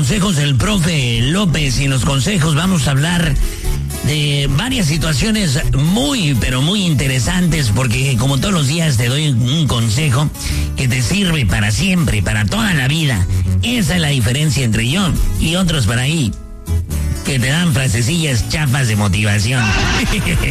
consejos del profe López, y en los consejos vamos a hablar de varias situaciones muy, pero muy interesantes, porque como todos los días te doy un consejo que te sirve para siempre, para toda la vida. Esa es la diferencia entre yo y otros por ahí, que te dan frasecillas chafas de motivación.